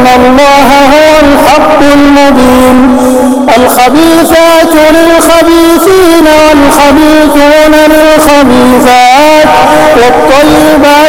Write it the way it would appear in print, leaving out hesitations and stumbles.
الله هو الحق المبين. الخبيثات للخبيثين والخبيثون للخبيثات والطيبات